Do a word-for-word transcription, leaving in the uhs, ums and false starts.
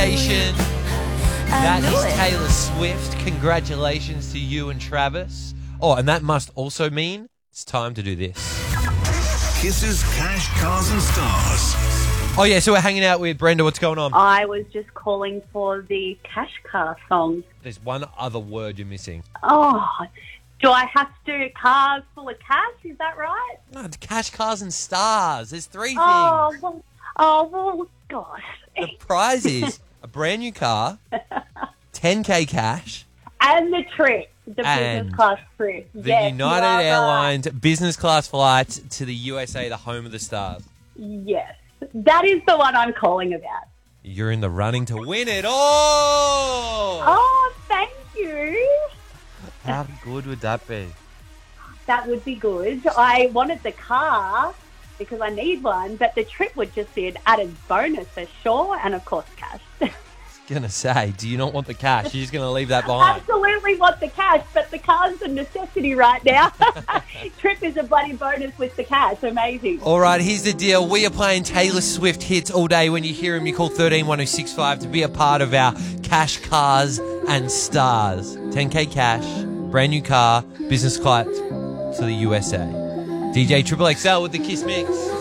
That is Taylor Swift. Congratulations to you and Travis. Oh, and that must also mean it's time to do this. Kisses, Cash, Cars and Stars. Oh, yeah, so we're hanging out with Brenda. What's going on? I was just calling for the Cash Car song. There's one other word you're missing. Oh, do I have to cars full of cash? Is that right? No, it's Cash, Cars and Stars. There's three Oh, things. well, oh, well, gosh. The prize is a brand new car, ten K cash, And the trip, the And business class trip. the Yes, United you are right. Airlines business class flight to the U S A, the home of the stars. Yes, that is the one I'm calling about. You're in the running to win it. Oh! Oh, thank you. How good would that be? That would be good. I wanted the car because I need one, but the trip would just be an added bonus for sure, and of course cash. Gonna say, do you not want the cash? You're just gonna leave that behind. Absolutely want the cash, but the car's a necessity right now. Trip is a bloody bonus with the cash. Amazing. All right, here's the deal. We are playing Taylor Swift hits all day. When you hear him, you call one three one oh six five to be a part of our Cash, Cars and Stars. ten K cash, brand new car, business flight to the U S A. D J Triple X L with the Kiss Mix.